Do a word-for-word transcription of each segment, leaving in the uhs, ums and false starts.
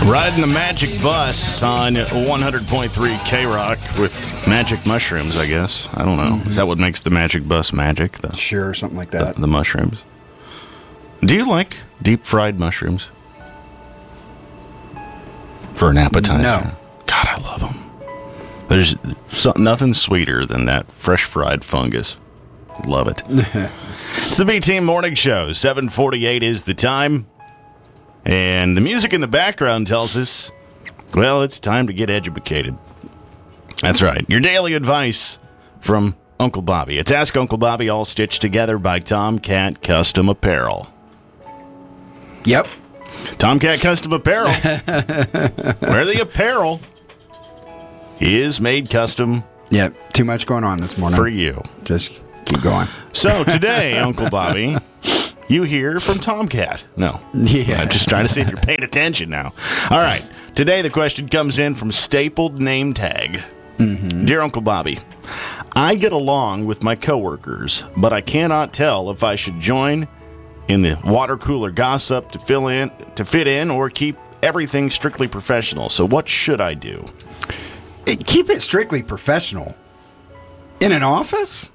Riding the Magic Bus on one hundred point three K-Rock with magic mushrooms, I guess. I don't know. Mm-hmm. Is that what makes the Magic Bus magic? The, sure, something like that. The, the mushrooms. Do you like deep-fried mushrooms? For an appetizer? No. God, I love them. There's so, nothing sweeter than that fresh-fried fungus. Love it. It's the B-Team Morning Show. seven forty-eight is the time. And the music in the background tells us, well, it's time to get educated. That's right. Your daily advice from Uncle Bobby. It's Ask Uncle Bobby, all stitched together by Tomcat Custom Apparel. Yep. Tomcat Custom Apparel. Where the apparel is made custom. Yep. Too much going on this morning. For you. Just keep going. So today, Uncle Bobby, you hear from Tomcat. No. Yeah. I'm just trying to see if you're paying attention now. All right. Today, the question comes in from Stapled Name Tag. Mm-hmm. Dear Uncle Bobby, I get along with my coworkers, but I cannot tell if I should join in the water cooler gossip to fill in, to fit in, or keep everything strictly professional. So what should I do? Keep it strictly professional. In an office?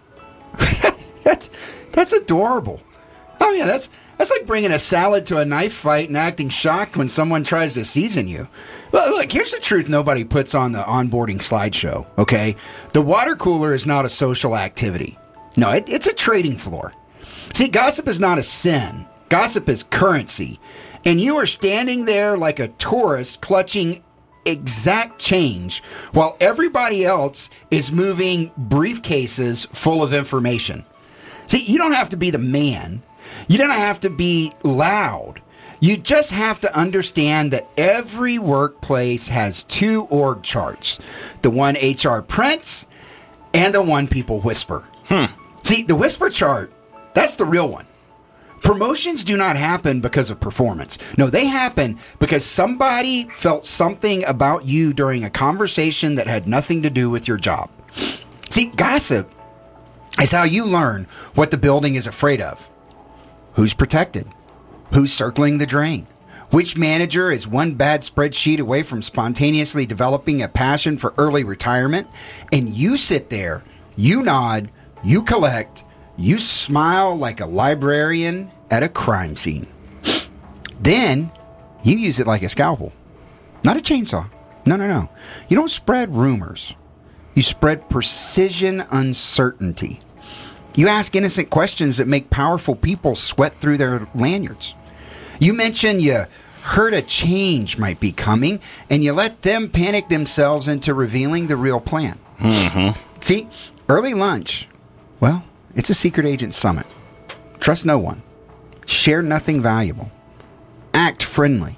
that's that's adorable. Oh, yeah, that's that's like bringing a salad to a knife fight and acting shocked when someone tries to season you. Look, look, here's the truth nobody puts on the onboarding slideshow, okay? The water cooler is not a social activity. No, it, it's a trading floor. See, gossip is not a sin. Gossip is currency. And you are standing there like a tourist clutching exact change while everybody else is moving briefcases full of information. See, you don't have to be the man. You don't have to be loud. You just have to understand that every workplace has two org charts. The one H R prints and the one people whisper. Hmm. See, the whisper chart, that's the real one. Promotions do not happen because of performance. No, they happen because somebody felt something about you during a conversation that had nothing to do with your job. See, gossip is how you learn what the building is afraid of. Who's protected? Who's circling the drain? Which manager is one bad spreadsheet away from spontaneously developing a passion for early retirement? And you sit there, you nod, you collect, you smile like a librarian at a crime scene. Then you use it like a scalpel, not a chainsaw. No, no, no. You don't spread rumors. You spread precision uncertainty. You ask innocent questions that make powerful people sweat through their lanyards. You mention you heard a change might be coming, and you let them panic themselves into revealing the real plan. Mm-hmm. See, early lunch, well, it's a secret agent summit. Trust no one. Share nothing valuable. Act friendly.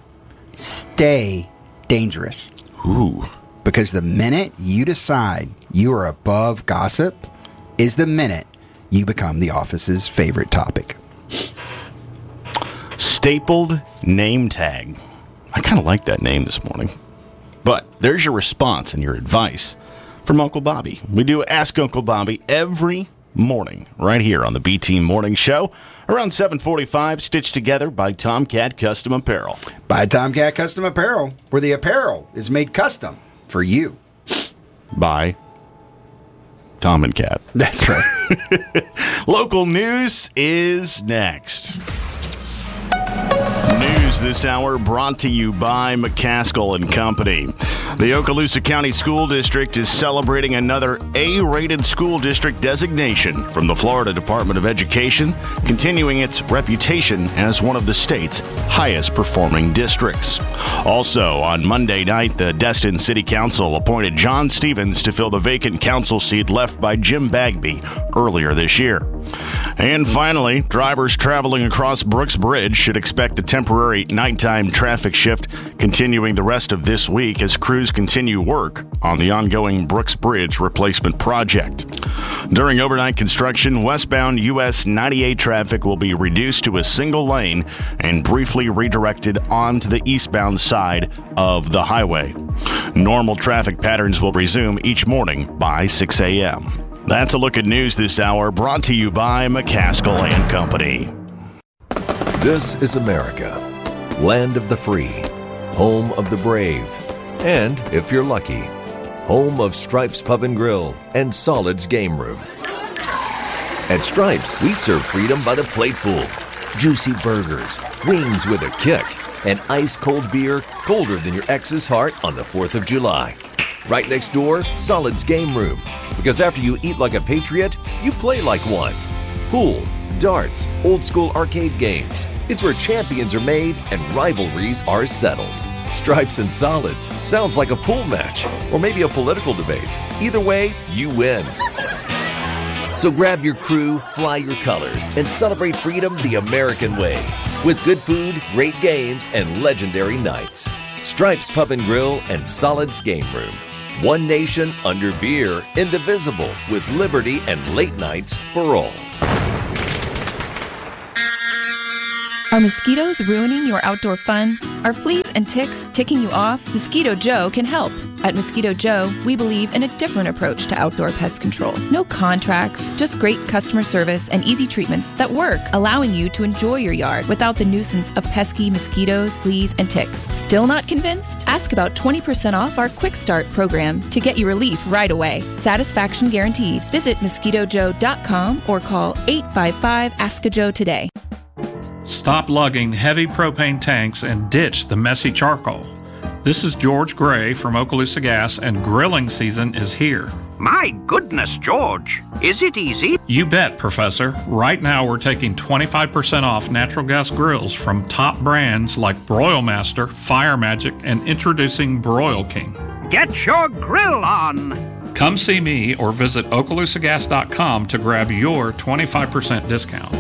Stay dangerous. Ooh. Because the minute you decide you are above gossip is the minute you become the office's favorite topic. Stapled Name Tag. I kind of like that name this morning. But there's your response and your advice from Uncle Bobby. We do Ask Uncle Bobby every morning right here on the B-Team Morning Show around seven forty-five, stitched together by Tomcat Custom Apparel. By Tomcat Custom Apparel, where the apparel is made custom for you. By Tom and Cat. That's right. Local news is next. News this hour brought to you by McCaskill and Company. The Okaloosa County School District is celebrating another A-rated school district designation from the Florida Department of Education, continuing its reputation as one of the state's highest performing districts. Also, on Monday night, the Destin City Council appointed John Stevens to fill the vacant council seat left by Jim Bagby earlier this year. And finally, drivers traveling across Brooks Bridge should expect a temporary nighttime traffic shift continuing the rest of this week as crews continue work on the ongoing Brooks Bridge replacement project. During overnight construction, westbound U S ninety-eight traffic will be reduced to a single lane and briefly redirected onto the eastbound side of the highway. Normal traffic patterns will resume each morning by six a.m. That's a look at news this hour, brought to you by McCaskill and Company. This is America, land of the free. home of the brave, and, if you're lucky, home of Stripes Pub and Grill and Solid's Game Room. At Stripes, we serve freedom by the plateful. Juicy burgers, wings with a kick, and ice-cold beer colder than your ex's heart on the fourth of July. Right next door, Solid's Game Room. Because after you eat like a patriot, you play like one. Pool, darts, old-school arcade games. It's where champions are made and rivalries are settled. Stripes and Solids sounds like a pool match or maybe a political debate. Either way, you win. So grab your crew, fly your colors, and celebrate freedom the American way. With good food, great games, and legendary nights. Stripes Pub and Grill and Solid's Game Room. One nation under beer, indivisible, with liberty and late nights for all. Are mosquitoes ruining your outdoor fun? Are fleas and ticks ticking you off? Mosquito Joe can help. At Mosquito Joe, we believe in a different approach to outdoor pest control. No contracts, just great customer service and easy treatments that work, allowing you to enjoy your yard without the nuisance of pesky mosquitoes, fleas, and ticks. Still not convinced? Ask about twenty percent off our Quick Start program to get you relief right away. Satisfaction guaranteed. Visit mosquito joe dot com or call eight five five, ask a joe today. Stop lugging heavy propane tanks and ditch the messy charcoal. This is George Gray from Okaloosa Gas, and grilling season is here. My goodness, George. Is it easy? You bet, Professor. Right now we're taking twenty-five percent off natural gas grills from top brands like Broil Master, Fire Magic, and introducing Broil King. Get your grill on. Come see me or visit okaloosa gas dot com to grab your twenty-five percent discount.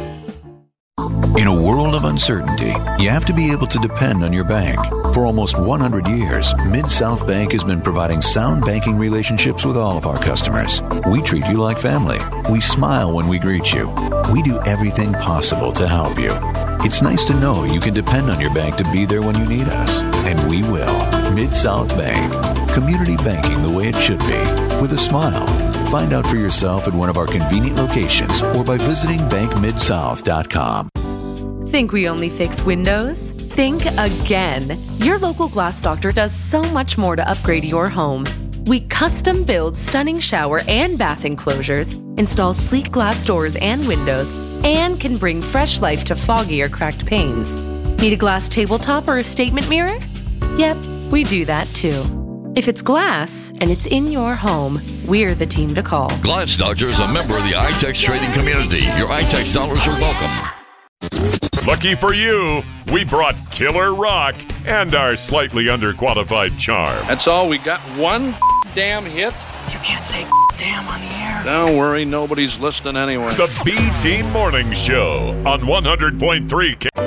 In a world of uncertainty, you have to be able to depend on your bank. For almost one hundred years, Mid-South Bank has been providing sound banking relationships with all of our customers. We treat you like family. We smile when we greet you. We do everything possible to help you. It's nice to know you can depend on your bank to be there when you need us. And we will. Mid-South Bank. Community banking the way it should be. With a smile. Find out for yourself at one of our convenient locations or by visiting bank mid south dot com. Think we only fix windows? Think again. Your local Glass Doctor does so much more to upgrade your home. We custom build stunning shower and bath enclosures, install sleek glass doors and windows, and can bring fresh life to foggy or cracked panes. Need a glass tabletop or a statement mirror? Yep, we do that too. If it's glass and it's in your home, we're the team to call. Glass Doctor is a member of the iTex trading community. Your iTex dollars are welcome. Lucky for you, we brought Killer Rock and our slightly underqualified charm. That's all? We got one damn hit? You can't say damn on the air. Don't worry, nobody's listening anyway. The B-Team Morning Show on one hundred point three K.